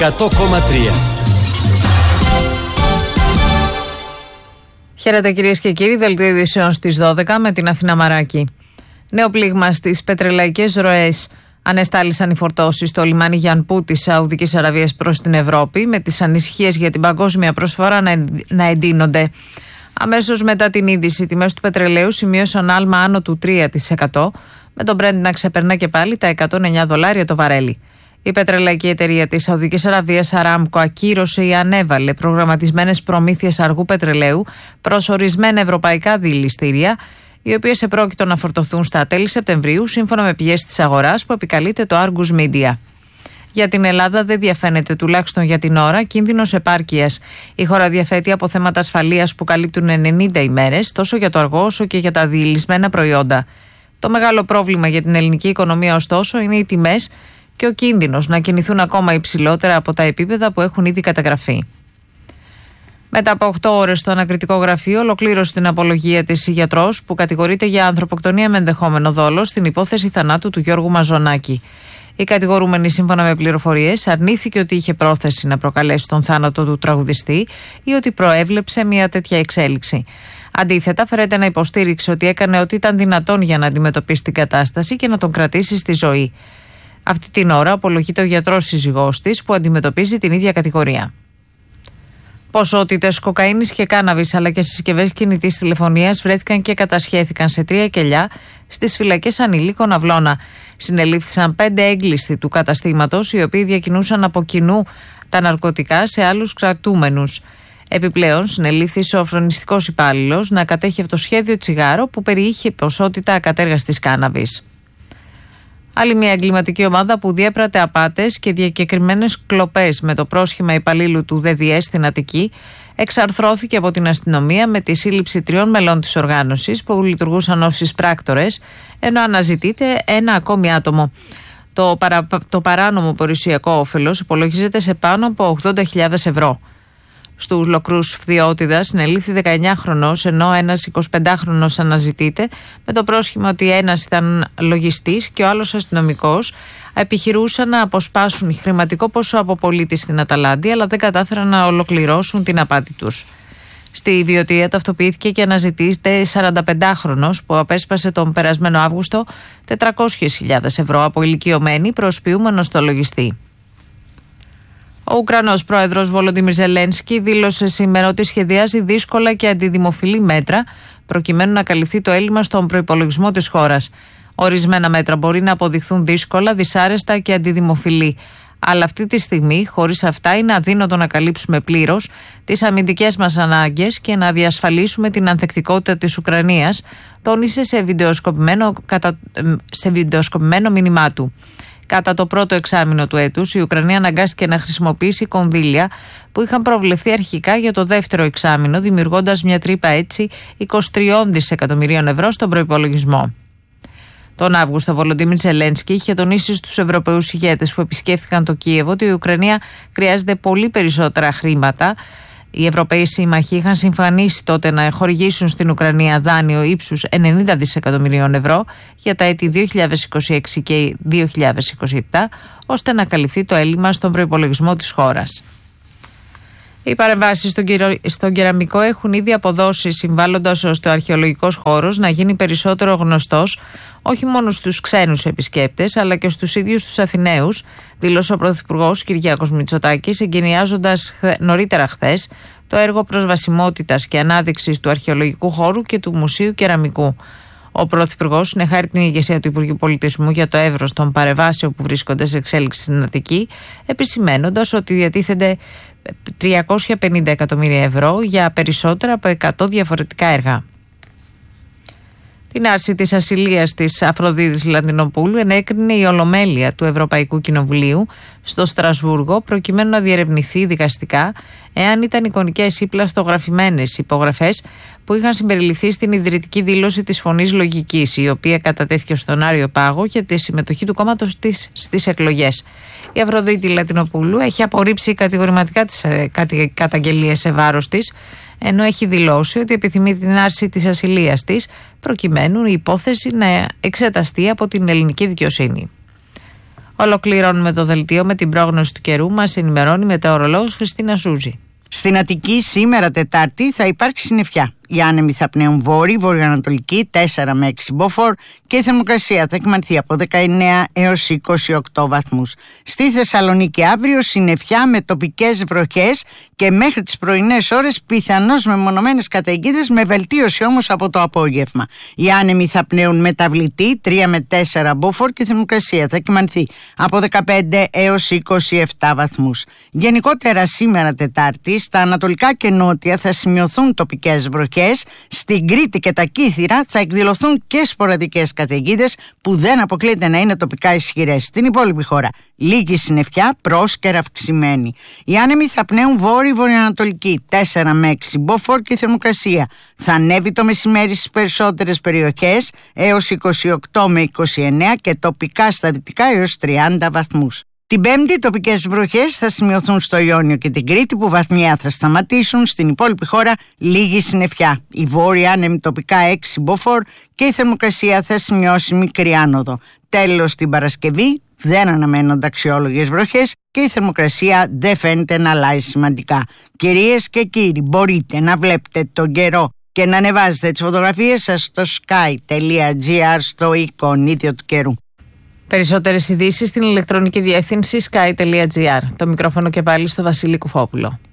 100,3. Χαίρετε κυρίες και κύριοι, δελτίο ειδήσεων στις 12 με την Αθηνά Μαράκη. Νέο πλήγμα στις πετρελαϊκές ροές. Ανεστάλησαν οι φορτώσεις στο λιμάνι Γιανπού της Σαουδικής Αραβίας προς την Ευρώπη, με τις ανησυχίες για την παγκόσμια προσφορά να εντείνονται. Αμέσως μετά την είδηση, οι τιμές του πετρελαίου σημείωσαν άλμα άνω του 3%, με τον Brent να ξεπερνά και πάλι τα $109 το βαρέλι. Η πετρελαϊκή εταιρεία της Σαουδικής Αραβίας Aramco ακύρωσε ή ανέβαλε προγραμματισμένες προμήθειες αργού πετρελαίου προς ορισμένα ευρωπαϊκά δηληστήρια, οι οποίες επρόκειτο να φορτωθούν στα τέλη Σεπτεμβρίου, σύμφωνα με πηγές της αγοράς που επικαλείται το Argus Media. Για την Ελλάδα δεν διαφαίνεται, τουλάχιστον για την ώρα, κίνδυνος επάρκειας. Η χώρα διαθέτει αποθέματα ασφαλείας που καλύπτουν 90 ημέρες, τόσο για το αργό όσο και για τα διηλυσμένα προϊόντα. Το μεγάλο πρόβλημα για την ελληνική οικονομία, ωστόσο, είναι οι τιμές και ο κίνδυνος να κινηθούν ακόμα υψηλότερα από τα επίπεδα που έχουν ήδη καταγραφεί. Μετά από 8 ώρες στο ανακριτικό γραφείο, ολοκλήρωσε την απολογία της η γιατρός που κατηγορείται για ανθρωποκτονία με ενδεχόμενο δόλο στην υπόθεση θανάτου του Γιώργου Μαζονάκη. Η κατηγορούμενη, σύμφωνα με πληροφορίες, αρνήθηκε ότι είχε πρόθεση να προκαλέσει τον θάνατο του τραγουδιστή ή ότι προέβλεψε μια τέτοια εξέλιξη. Αντίθετα, φέρεται να υποστήριξε ότι έκανε ό,τι ήταν δυνατόν για να αντιμετωπίσει την κατάσταση και να τον κρατήσει στη ζωή. Αυτή την ώρα απολογείται ο γιατρός σύζυγός της που αντιμετωπίζει την ίδια κατηγορία. Ποσότητες κοκαίνης και κάναβης αλλά και συσκευές κινητής τηλεφωνίας βρέθηκαν και κατασχέθηκαν σε 3 κελιά στις φυλακές ανηλίκων Αυλώνα. Συνελήφθησαν 5 έγκλειστοι του καταστήματος, οι οποίοι διακινούσαν από κοινού τα ναρκωτικά σε άλλους κρατούμενους. Επιπλέον, συνελήφθη σοφρονιστικός υπάλληλος να κατέχει αυτοσχέδιο τσιγάρο που περιείχε ποσότητα ακατέργαστης κάναβης. Άλλη μια εγκληματική ομάδα που διέπρατε απάτες και διακεκριμένες κλοπές με το πρόσχημα υπαλλήλου του ΔΔΕ στην Αττική εξαρθρώθηκε από την αστυνομία με τη σύλληψη 3 μελών της οργάνωσης που λειτουργούσαν ως εισπράκτορες, ενώ αναζητείται ένα ακόμη άτομο. Το παράνομο περιουσιακό όφελος υπολογίζεται σε πάνω από 80.000 ευρώ. Στους Λοκρούς Φθιώτιδας συνελήφθη 19χρονος, ενώ ένας 25χρονος αναζητείται, με το πρόσχημα ότι ένας ήταν λογιστής και ο άλλος αστυνομικός. Επιχειρούσαν να αποσπάσουν χρηματικό ποσό από πολίτη στην Αταλάντη, αλλά δεν κατάφεραν να ολοκληρώσουν την απάτη τους. Στη Βιωτία ταυτοποιήθηκε και αναζητείται 45χρονος που απέσπασε τον περασμένο Αύγουστο 400.000 ευρώ από ηλικιωμένη προσποιούμενο στο λογιστή. Ο Ουκρανός πρόεδρος Βολοντίμιρ Ζελένσκι δήλωσε σήμερα ότι σχεδιάζει δύσκολα και αντιδημοφιλή μέτρα προκειμένου να καλυφθεί το έλλειμμα στον προϋπολογισμό της χώρας. Ορισμένα μέτρα μπορεί να αποδειχθούν δύσκολα, δυσάρεστα και αντιδημοφιλή. Αλλά αυτή τη στιγμή, χωρίς αυτά, είναι αδύνατο να καλύψουμε πλήρως τις αμυντικές μας ανάγκες και να διασφαλίσουμε την ανθεκτικότητα της Ουκρανίας, τόνισε σε βιντεοσκοπημένο μήνυμά του. Κατά το πρώτο εξάμηνο του έτους, η Ουκρανία αναγκάστηκε να χρησιμοποιήσει κονδύλια που είχαν προβλεφθεί αρχικά για το δεύτερο εξάμηνο, δημιουργώντας μια τρύπα έτσι 23 δισεκατομμυρίων ευρώ στον προϋπολογισμό. Τον Αύγουστο, ο Βολοντίμιρ Ζελένσκι είχε τονίσει στους Ευρωπαίους ηγέτες που επισκέφθηκαν το Κίεβο ότι η Ουκρανία χρειάζεται πολύ περισσότερα χρήματα. Οι Ευρωπαίοι σύμμαχοι είχαν συμφωνήσει τότε να χορηγήσουν στην Ουκρανία δάνειο ύψους 90 δισεκατομμυρίων ευρώ για τα έτη 2026 και 2027, ώστε να καλυφθεί το έλλειμμα στον προϋπολογισμό της χώρας. Οι παρεμβάσεις στον κεραμικό έχουν ήδη αποδώσει, συμβάλλοντας ώστε ο αρχαιολογικός χώρος να γίνει περισσότερο γνωστός όχι μόνο στους ξένους επισκέπτες αλλά και στους ίδιους τους Αθηναίους, δήλωσε ο Πρωθυπουργός Κυριάκος Μητσοτάκης, εγκαινιάζοντας νωρίτερα χθες το έργο προσβασιμότητας και ανάδειξης του αρχαιολογικού χώρου και του Μουσείου Κεραμικού. Ο Πρωθυπουργός συνεχάρει την ηγεσία του Υπουργείου Πολιτισμού για το εύρος των παρεμβάσεων που βρίσκονται σε εξέλιξη στην Αττική, επισημένοντας ότι διατίθενται 350 εκατομμύρια ευρώ για περισσότερα από 100 διαφορετικά έργα. Την άρση της ασυλίας της Αφροδίτης Λαντινοπούλου ενέκρινε η Ολομέλεια του Ευρωπαϊκού Κοινοβουλίου στο Στρασβούργο, προκειμένου να διερευνηθεί δικαστικά εάν ήταν εικονικές ή πλαστογραφημένες υπογραφές που είχαν συμπεριληφθεί στην ιδρυτική δήλωση της Φωνής Λογικής, η οποία κατατέθηκε στον Άριο Πάγο για τη συμμετοχή του κόμματος της στις εκλογές. Η Αφροδίτη Λατινοπούλου έχει απορρίψει κατηγορηματικά τις καταγγελίες σε βάρος της, ενώ έχει δηλώσει ότι επιθυμεί την άρση της ασυλίας της, προκειμένου η υπόθεση να εξεταστεί από την ελληνική δικαιοσύνη. Ολοκληρώνουμε το δελτίο με την πρόγνωση του καιρού. Μας ενημερώνει η μετεωρολόγος Χριστίνα Σούζη. Στην Αττική σήμερα Τετάρτη θα υπάρξει συννεφιά. Οι άνεμοι θα πνέουν βόρειο-βορειοανατολική 4 με 6 μποφόρ και η θερμοκρασία θα εκμανθεί από 19 έως 28 βαθμούς. Στη Θεσσαλονίκη αύριο συννεφιά με τοπικές βροχές και μέχρι τις πρωινές ώρες πιθανώς μεμονωμένες καταιγίδες, με βελτίωση όμως από το απόγευμα. Οι άνεμοι θα πνέουν μεταβλητή 3 με 4 μποφόρ και η θερμοκρασία θα εκμανθεί από 15 έως 27 βαθμούς. Γενικότερα σήμερα Τετάρτη στα ανατολικά και νότια θα σημειωθούν τοπικές βροχές. Στην Κρήτη και τα Κύθυρα θα εκδηλωθούν και σποραδικές καταιγίδες που δεν αποκλείεται να είναι τοπικά ισχυρές. Στην υπόλοιπη χώρα λίγη συννεφιά, πρόσκαιρα αυξημένη. Οι άνεμοι θα πνέουν βόρειο-βορειοανατολική 4 με 6 μποφόρ και η θερμοκρασία θα ανέβει το μεσημέρι στις περισσότερες περιοχές έως 28 με 29 και τοπικά στα δυτικά έως 30 βαθμούς. Την Πέμπτη τοπικές βροχές θα σημειωθούν στο Ιόνιο και την Κρήτη που βαθμιαία θα σταματήσουν. Στην υπόλοιπη χώρα λίγη συννεφιά. Η βόρεια άνεμη τοπικά 6 μποφόρ και η θερμοκρασία θα σημειώσει μικρή άνοδο. Τέλος, την Παρασκευή δεν αναμένονται αξιόλογες βροχές και η θερμοκρασία δεν φαίνεται να αλλάζει σημαντικά. Κυρίες και κύριοι, μπορείτε να βλέπετε τον καιρό και να ανεβάζετε τις φωτογραφίες σας στο sky.gr, στο εικονίδιο του καιρού. Περισσότερες ειδήσεις στην ηλεκτρονική διεύθυνση sky.gr. Το μικρόφωνο και πάλι στο Βασίλη Κουφόπουλο.